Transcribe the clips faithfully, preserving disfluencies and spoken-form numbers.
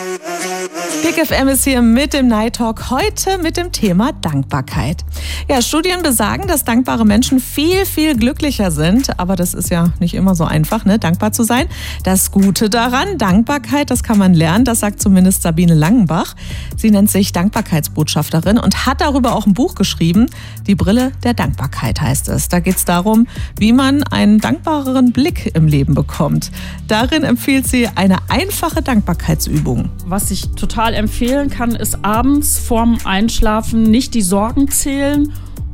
Big F M ist hier mit dem Night Talk, heute mit dem Thema Dankbarkeit. Ja, Studien besagen, dass dankbare Menschen viel, viel glücklicher sind. Aber das ist ja nicht immer so einfach, ne, dankbar zu sein. Das Gute daran, Dankbarkeit, das kann man lernen. Das sagt zumindest Sabine Langenbach. Sie nennt sich Dankbarkeitsbotschafterin und hat darüber auch ein Buch geschrieben. Die Brille der Dankbarkeit heißt es. Da geht es darum, wie man einen dankbareren Blick im Leben bekommt. Darin empfiehlt sie eine einfache Dankbarkeitsübung. Was ich total empfehlen kann, ist abends vorm Einschlafen nicht die Sorgen zählen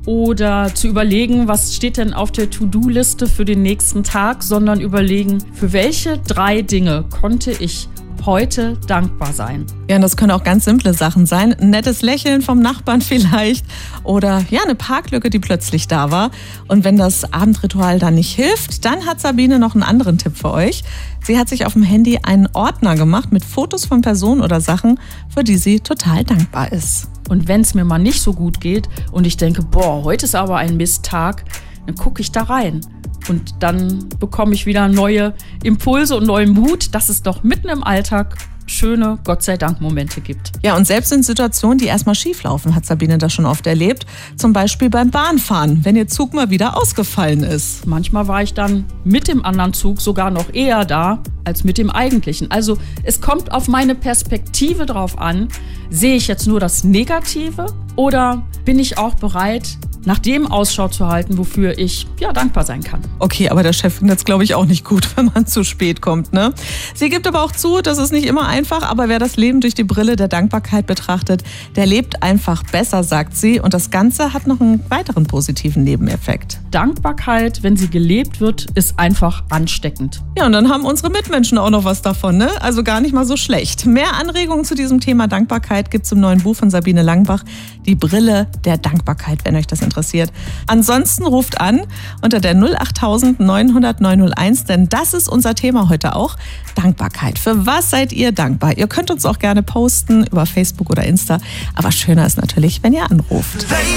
oder zu überlegen, was steht denn auf der To-Do-Liste für den nächsten Tag, sondern überlegen, für welche drei Dinge konnte ich heute dankbar sein. Ja, und das können auch ganz simple Sachen sein. Ein nettes Lächeln vom Nachbarn vielleicht oder ja, eine Parklücke, die plötzlich da war. Und wenn das Abendritual dann nicht hilft, dann hat Sabine noch einen anderen Tipp für euch. Sie hat sich auf dem Handy einen Ordner gemacht mit Fotos von Personen oder Sachen, für die sie total dankbar ist. Und wenn es mir mal nicht so gut geht und ich denke, boah, heute ist aber ein Misttag, dann gucke ich da rein. Und dann bekomme ich wieder neue Impulse und neuen Mut, dass es doch mitten im Alltag schöne Gott sei Dank Momente gibt. Ja, und selbst in Situationen, die erstmal schief laufen, hat Sabine das schon oft erlebt. Zum Beispiel beim Bahnfahren, wenn ihr Zug mal wieder ausgefallen ist. Manchmal war ich dann mit dem anderen Zug sogar noch eher da als mit dem eigentlichen. Also es kommt auf meine Perspektive drauf an, sehe ich jetzt nur das Negative oder bin ich auch bereit, nach dem Ausschau zu halten, wofür ich ja dankbar sein kann. Okay, aber der Chef findet es, glaube ich, auch nicht gut, wenn man zu spät kommt, ne? Sie gibt aber auch zu, das ist nicht immer einfach, aber wer das Leben durch die Brille der Dankbarkeit betrachtet, der lebt einfach besser, sagt sie. Und das Ganze hat noch einen weiteren positiven Nebeneffekt. Dankbarkeit, wenn sie gelebt wird, ist einfach ansteckend. Ja, und dann haben unsere Mitmenschen auch noch was davon, ne? Also gar nicht mal so schlecht. Mehr Anregungen zu diesem Thema Dankbarkeit gibt es im neuen Buch von Sabine Langenbach, Die Brille der Dankbarkeit, wenn euch das interessiert. Ansonsten ruft an unter der null acht neun null null neun null eins, denn das ist unser Thema heute auch. Dankbarkeit. Für was seid ihr dankbar? Ihr könnt uns auch gerne posten über Facebook oder Insta, aber schöner ist natürlich, wenn ihr anruft.